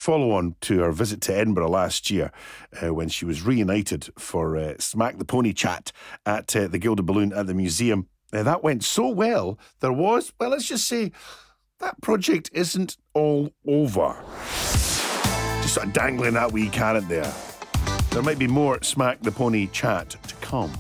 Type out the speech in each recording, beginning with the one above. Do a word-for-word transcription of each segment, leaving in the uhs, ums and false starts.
follow-on to her visit to Edinburgh last year uh, when she was reunited for uh, Smack the Pony Chat at uh, the Gilded Balloon at the museum. Uh, that went so well, there was, well, let's just say, that project isn't all over. Just sort of dangling that wee carrot there. There might be more Smack the Pony Chat to come.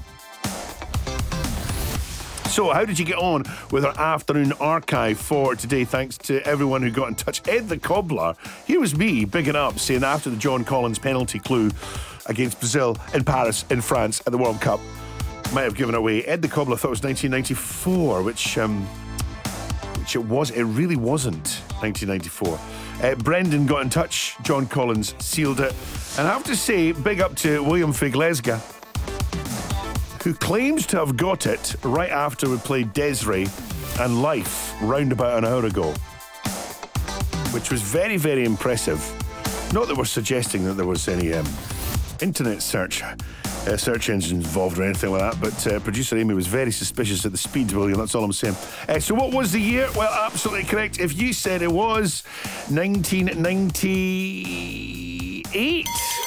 So, how did you get on with our afternoon archive for today? Thanks to everyone who got in touch. Ed the Cobbler, here was me bigging up, saying after the John Collins penalty clue against Brazil in Paris, in France, at the World Cup, might have given away. Ed the Cobbler thought it was nineteen ninety-four, which, um, which it was. It really wasn't nineteen ninety-four. Uh, Brendan got in touch. John Collins sealed it. And I have to say, big up to William Figlesga, who claims to have got it right after we played Desiree and Life round about an hour ago, which was very, very impressive. Not that we're suggesting that there was any um, internet search uh, search engines involved or anything like that, but uh, producer Amy was very suspicious at the speed, William, that's all I'm saying. Uh, so what was the year? Well, absolutely correct. If you said it was nineteen ninety-eight...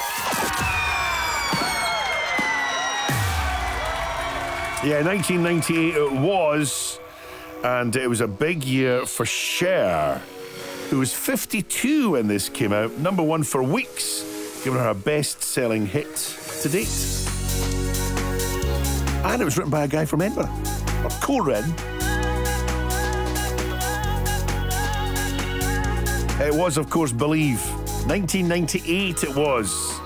Yeah, nineteen ninety-eight it was, and it was a big year for Cher, who was fifty-two when this came out, number one for weeks, giving her a best-selling hit to date. And it was written by a guy from Edinburgh, or co-written. It was, of course, Believe. nineteen ninety-eight it was.